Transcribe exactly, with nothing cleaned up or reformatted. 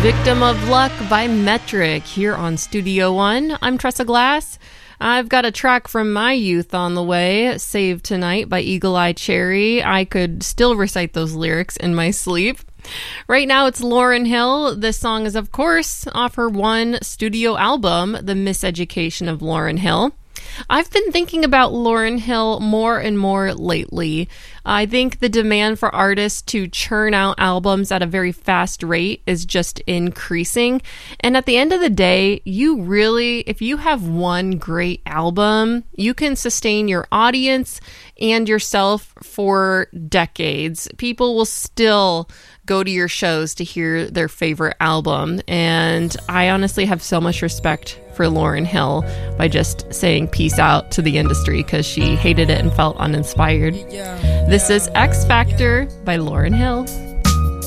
Victim of Luck by Metric here on Studio One. I'm Tressa Glass. I've got a track from my youth on the way, Saved Tonight by Eagle Eye Cherry. I could still recite those lyrics in my sleep. Right now it's Lauryn Hill. This song is, of course, off her one studio album, The Miseducation of Lauryn Hill. I've been thinking about Lauryn Hill more and more lately. I think the demand for artists to churn out albums at a very fast rate is just increasing. And at the end of the day, you really, if you have one great album, you can sustain your audience and yourself for decades. People will still go to your shows to hear their favorite album. And I honestly have so much respect for Lauryn Hill by just saying peace out to the industry because she hated it and felt uninspired. This is X Factor by Lauryn Hill.